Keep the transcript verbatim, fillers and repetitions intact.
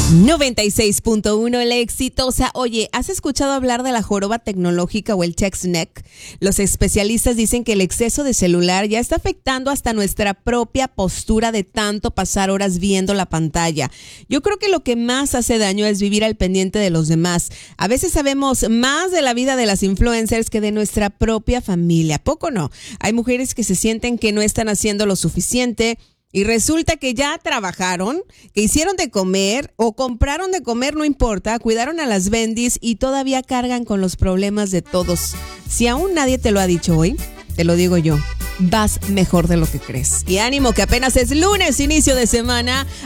noventa y seis punto uno La Exitosa. Oye, ¿has escuchado hablar de la joroba tecnológica o el text neck? Los especialistas dicen que el exceso de celular ya está afectando hasta nuestra propia postura de tanto pasar horas viendo la pantalla. Yo creo que lo que más hace daño es vivir al pendiente de los demás. A veces sabemos más de la vida de las influencers que de nuestra propia familia. ¿Poco no? Hay mujeres que se sienten que no están haciendo lo suficiente. Y resulta que ya trabajaron, que hicieron de comer o compraron de comer, no importa, cuidaron a las bendis y todavía cargan con los problemas de todos. Si aún nadie te lo ha dicho hoy, te lo digo yo, vas mejor de lo que crees. Y ánimo que apenas es lunes, inicio de semana.